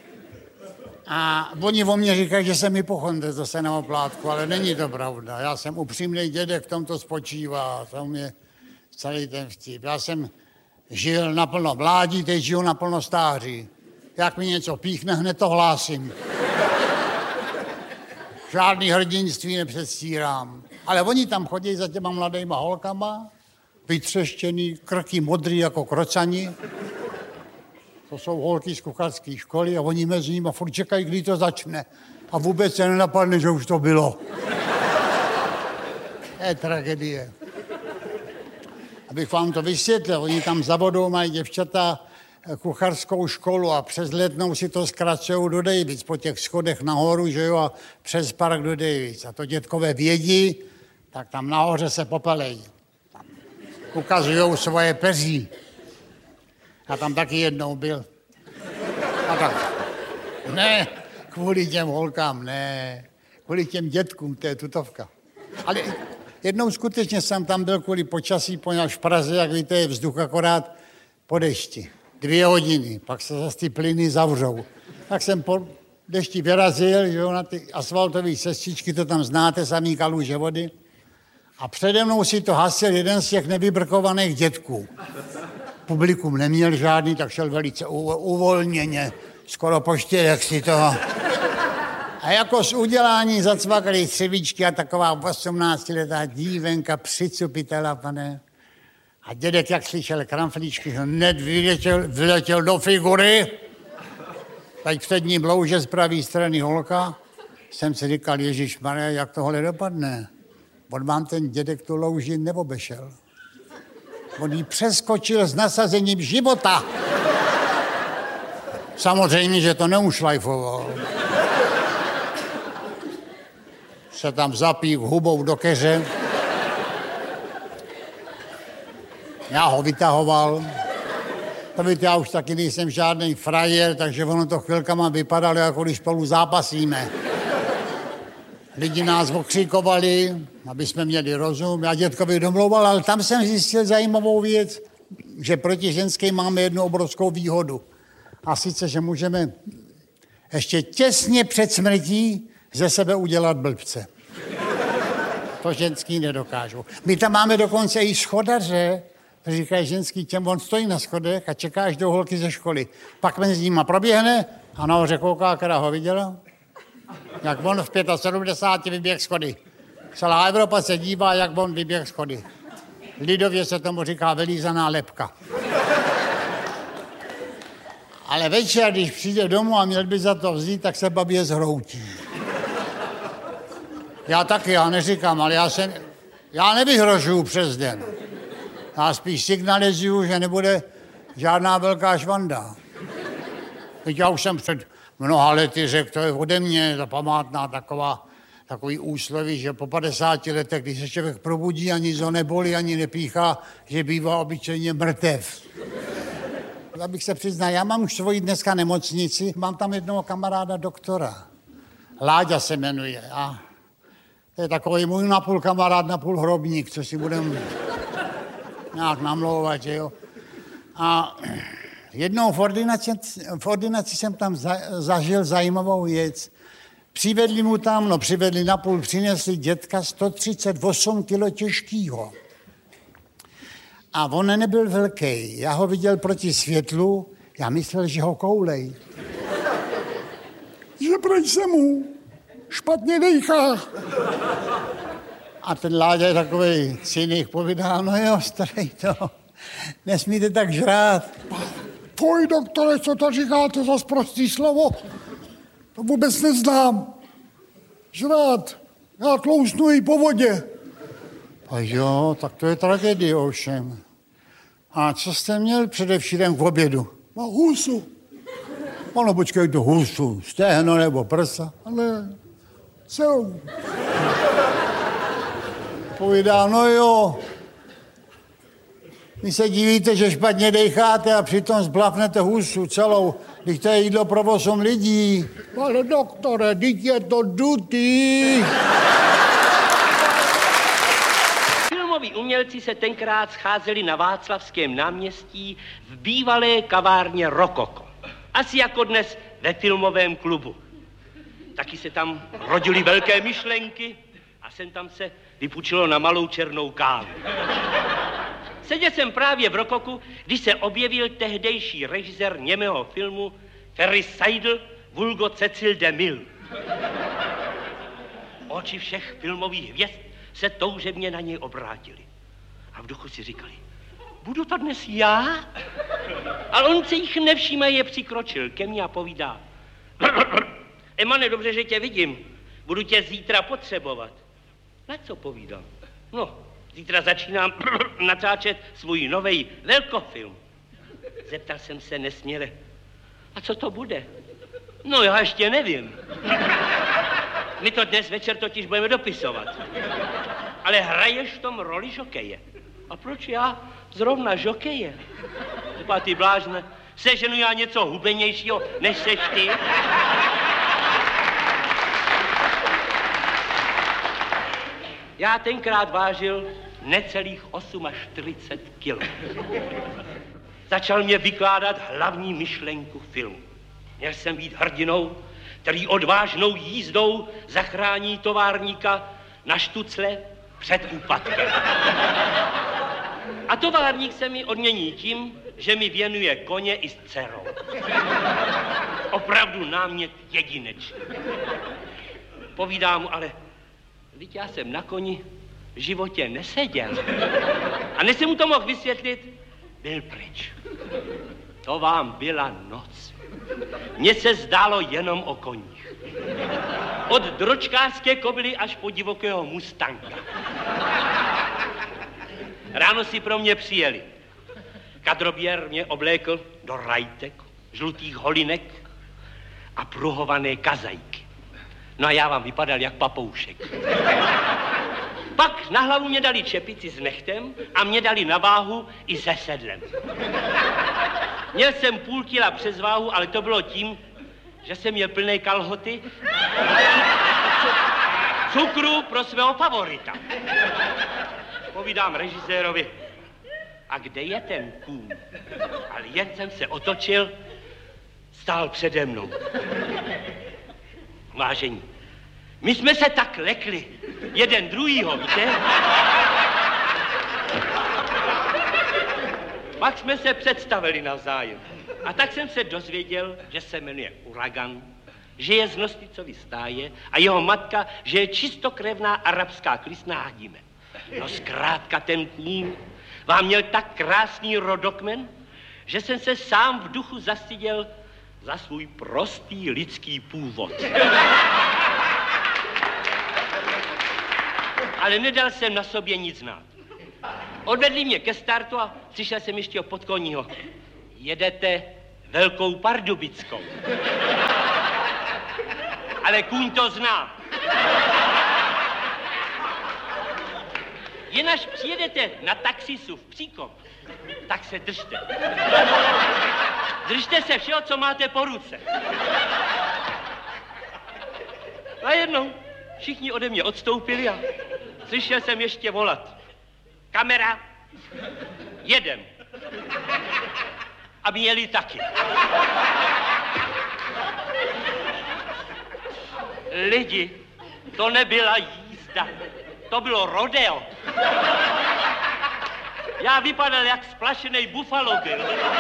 Speaker 5: A oni o mě říkají, že jsem hypochondr, to se na oplátku, ale není to pravda. Já jsem upřímný dědek, v tom to spočívá, to mě celý ten vtip. Já jsem žil naplno mládí, teď žiju naplno stáří. Jak mi něco píchne, hned to hlásím. Žádný hrdinství nepředstírám. Ale oni tam chodí za těma mladýma holkama, vytřeštěný, krky modrý jako krocani. To jsou holky z kucharské školy a oni mezi nimi furt čekají, kdy to začne. A vůbec se nenapadne, že už to bylo. To je tragédie. Abych vám to vysvětlil, oni tam za vodou mají děvčata kucharskou školu a přes Letnou si to zkracují do Davids, po těch schodech nahoru, že jo, a přes park do Davids. A to dětkové vědí, tak tam nahoře se popelejí. Tam ukazujou svoje peří. A tam taky jednou byl. A tak, ne, kvůli těm holkám, ne, kvůli těm dětkům, to je tutovka. Ale jednou skutečně jsem tam byl kvůli počasí, poněvadž v Praze, jak víte, je vzduch akorát po dešti. Dvě hodiny, pak se zase ty plyny zavřou. Tak jsem po dešti vyrazil, že jo, na ty asfaltové cestičky, to tam znáte, samý kaluže vody. A přede mnou si to hasil jeden z těch nevybrkovaných dětků. Publikum neměl žádný, tak šel velice uvolněně, skoro po čtyřech si toho. A jako z udělání zacvakali třevíčky a taková osmnáctiletá dívenka, přicupitela, pane. A dědek, jak slyšel kramflíčky, hned vyletěl, vyletěl do figury. Teď v přední blouže z pravé strany holka. Jsem si říkal, ježišmarja, jak tohle dopadne. On vám ten dědek tu louži neobešel. On jí přeskočil s nasazením života. Samozřejmě, že to neušlajfoval. Se tam zapík hubou do keře. Já ho vytahoval. To víte, já už taky nejsem žádný frajer, takže ono to chvilkama vypadalo, jako když spolu zápasíme. Lidi nás okřikovali, aby jsme měli rozum. Já dětkovi domlouval, ale tam jsem zjistil zajímavou věc, že proti ženské máme jednu obrovskou výhodu. A sice, že můžeme ještě těsně před smrtí ze sebe udělat blbce. To ženský nedokážou. My tam máme dokonce i schodaře, říkají ženský, těm on stojí na schodech a čeká, až do holky ze školy. Pak mezi nima proběhne a nahoře kouká, která ho viděla. Jak on v sedmdesáti pěti vyběh schody. Celá Evropa se dívá, jak on vyběh schody. Lidově se tomu říká vylízaná lebka. Ale večer, když přijde domů a měl by za to vzít, tak se babě zhroutí. Já taky, já neříkám, ale já se, já nevyhrožuju přes den. Já spíš signalizuju, že nebude žádná velká švanda. Teď já už jsem před mnoha lety řekl, to je ode mě ta památná taková, takový úsloví, že po padesáti letech, když se člověk probudí a nic ho nebolí, ani nepíchá, že bývá obyčejně mrtev. Abych se přiznal, já mám už svoji dneska nemocnici, mám tam jednoho kamaráda doktora. Láďa se jmenuje. A to je takový můj napůl kamarád, napůl hrobník, co si budeme nějak namlouvat, že jo. A jednou v ordinaci, v ordinaci jsem tam za, zažil zajímavou věc. Přivedli mu tam, no přivedli napůl, přinesli dětka sto třicet osm kilo těžkýho. A on nebyl velký. Já ho viděl proti světlu, já myslel, že ho koulej. Že proč se mu špatně dejchá. A ten Láďa je takovej cynik, povídá, no jo, starý to, nesmíte tak žrát. Poj, doktore, co to říkáte za sprostý slovo? To vůbec neznám. Žrát, já tlousnu i po vodě. A jo, tak to je tragédie ovšem. A co jste měl především k obědu? Na husu. Ono počkejte, husu, stehno nebo prsa, ale celou. Povídá, no jo, vy se divíte, že špatně dejcháte a přitom zblafnete husu celou, když to je jídlo pro osm lidí. Ale doktore, teď je to dutý.
Speaker 6: Filmoví umělci se tenkrát scházeli na Václavském náměstí v bývalé kavárně Rokoko. Asi jako dnes ve filmovém klubu. Taky se tam rodily velké myšlenky a sem tam se vypučilo na malou černou kávu. Seděl jsem právě v Rokoku, když se objevil tehdejší režisér němého filmu Ferry Seidel, vulgo Cecil DeMille. oči všech filmových hvězd se toužebně na něj obrátili. A v duchu si říkali, budu to dnes já? Ale on se jich nevšímaje přikročil ke mně a povídá, Emane, dobře, že tě vidím, budu tě zítra potřebovat. Na co povídal? No, zítra začínám natáčet svůj novej velkofilm. Zeptal jsem se nesměle, a co to bude? No, já ještě nevím. My to dnes večer totiž budeme dopisovat. Ale hraješ v tom roli žokeje. A proč já zrovna žokeje? Typa ty blážne, seženu já něco hubenějšího, než seš ty? Já tenkrát vážil necelých čtyřicet osm kilo. Začal mě vykládat hlavní myšlenku filmu. Měl jsem být hrdinou, který odvážnou jízdou zachrání továrníka na štucle před úpadkem. A továrník se mi odmění tím, že mi věnuje koně i s dcerou. Opravdu námět jedinečný. Povídám mu, ale vždyť já jsem na koni v životě neseděl. A než jsem mu to mohl vysvětlit, byl pryč. To vám byla noc. Mně se zdálo jenom o koních. Od dročkářské kobily až po divokého mustanga. Ráno si pro mě přijeli. Kadroběr mě oblékl do rajtek, žlutých holinek a pruhované kazajky. No a já vám vypadal jak papoušek. Pak na hlavu mě dali čepici s nechtem a mě dali na váhu i se sedlem. Měl jsem půl kila přes váhu, ale to bylo tím, že jsem měl plné kalhoty cukru pro svého favorita. Povídám režisérovi, a kde je ten kůň? Ale jen jsem se otočil, stál přede mnou. Vážení, my jsme se tak lekli, jeden druhýho, víte? Pak jsme se představili navzájem. A tak jsem se dozvěděl, že se jmenuje Uragan, že je z Nosticovy stáje a jeho matka, že je čistokrevná arabská klysná hadíme. No zkrátka ten kůň vám měl tak krásný rodokmen, že jsem se sám v duchu zastyděl za svůj prostý lidský původ. Ale nedal jsem na sobě nic znát. Odvedli mě ke startu a přišel jsem ještě od podkoního. Jedete Velkou Pardubickou. Ale kůň to zná. Jen až přijedete na taxisu v Příkop, tak se držte. Držte se všeho, co máte po ruce. A jednou všichni ode mě odstoupili a slyšel jsem ještě volat. Kamera, jedem. Aby jeli taky. Lidi, to nebyla jízda, to bylo rodeo. Já vypadal jak splašený Buffalo Bill.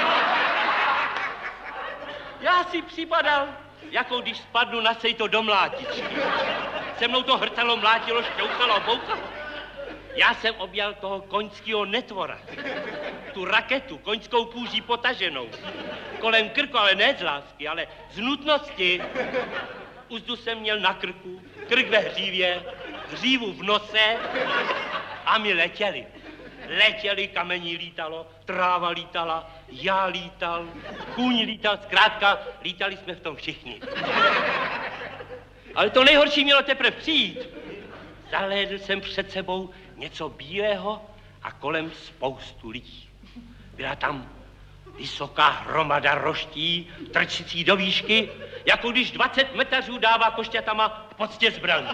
Speaker 6: Já si připadal, jako když spadnu na sejto do mlátičky. Se mnou to hrcalo, mlátilo, šťouchalo, bouchalo. Já jsem objal toho koňského netvora. Tu raketu, koňskou kůží potaženou. Kolem krku, ale ne z lásky, ale z nutnosti. Uzdu jsem měl na krku, krk ve hřívě, hřívu v nose a my letěli. Letěli, kamení lítalo, tráva lítala, já lítal, kůň lítal, zkrátka lítali jsme v tom všichni. Ale to nejhorší mělo teprve přijít. Zahlédl jsem před sebou něco bílého a kolem spoustu lidí. Byla tam vysoká hromada roští, trčící do výšky, jako když dvacet metařů dává košťatama v poctě zbraň.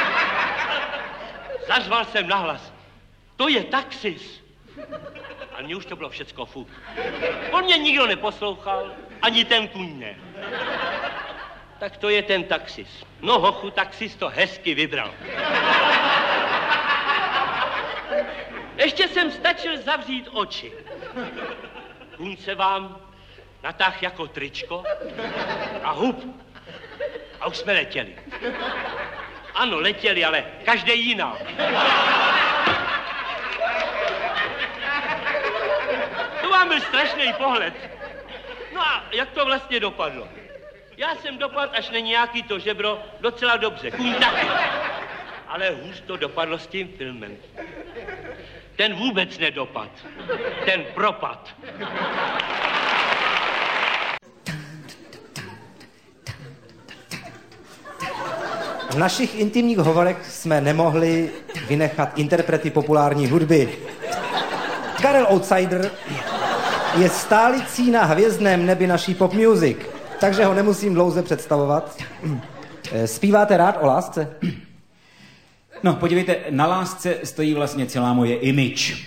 Speaker 6: Zařval jsem nahlas. To je taxis. Ale mně už to bylo všecko fuk. On mě nikdo neposlouchal, ani ten kůň ne. Tak to je ten taxis. No hochu, taxis to hezky vybral. Ještě jsem stačil zavřít oči. Kůň se vám natáh jako tričko a hup. A už jsme letěli. Ano, letěli, ale každý jiná. To vám byl strašný pohled. No a jak to vlastně dopadlo? Já jsem dopadl až na nějaký to žebro docela dobře, kuň taky. Ale hůř to dopadlo s tím filmem. Ten vůbec nedopad. Ten propad.
Speaker 7: V našich intimních hovorech jsme nemohli vynechat interprety populární hudby. Karel Outsider je stálicí na hvězdném nebi naší pop music, takže ho nemusím dlouze představovat. Zpíváte rád o lásce?
Speaker 8: No, podívejte, na lásce stojí vlastně celá moje image.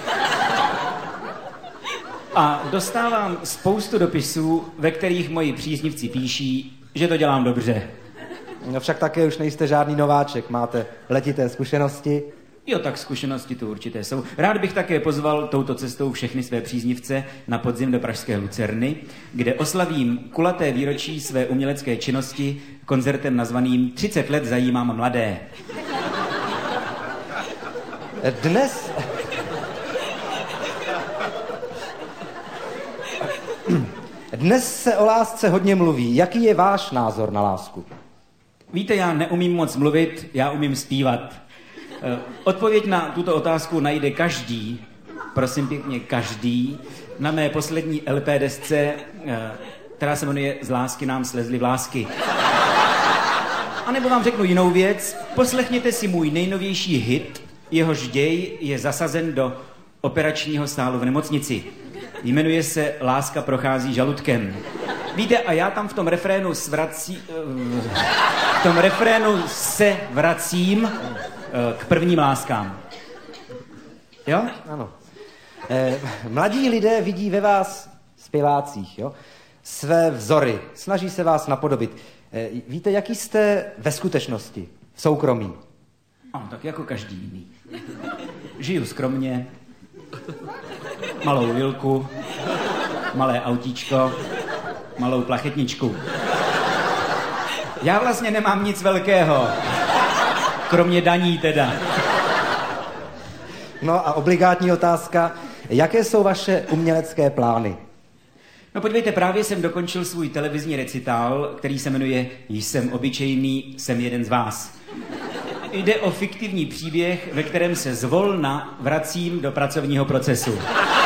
Speaker 8: A dostávám spoustu dopisů, ve kterých moji příznivci píší, že to dělám dobře.
Speaker 7: No však také už nejste žádný nováček, máte letité zkušenosti.
Speaker 8: Jo, tak zkušenosti tu určité jsou. Rád bych také pozval touto cestou všechny své příznivce na podzim do pražské Lucerny, kde oslavím kulaté výročí své umělecké činnosti koncertem nazvaným třicet let zajímám mladé.
Speaker 7: Dnes... Dnes se o lásce hodně mluví. Jaký je váš názor na lásku?
Speaker 8: Víte, já neumím moc mluvit, já umím zpívat. Odpověď na tuto otázku najde každý, prosím pěkně každý, na mé poslední L P desce, která se jmenuje Z lásky nám slezly vlásky. A nebo vám řeknu jinou věc, poslechněte si můj nejnovější hit, jehož děj je zasazen do operačního sálu v nemocnici. Jmenuje se Láska prochází žaludkem. Víte, a já tam v tom refrénu svrací, v tom refrénu se vracím k prvním láskám. Jo?
Speaker 7: Ano. Eh, mladí lidé vidí ve vás zpěvácích, jo? Své vzory, snaží se vás napodobit. Eh, víte, jaký jste ve skutečnosti, v soukromí?
Speaker 8: No, tak jako každý jiný. Žiju skromně, malou vilku, malé autíčko, malou plachetničku. Já vlastně nemám nic velkého, kromě daní teda.
Speaker 7: No a obligátní otázka, jaké jsou vaše umělecké plány?
Speaker 8: No podívejte, právě jsem dokončil svůj televizní recitál, který se jmenuje Jsem obyčejný, jsem jeden z vás. Jde o fiktivní příběh, ve kterém se zvolna vracím do pracovního procesu.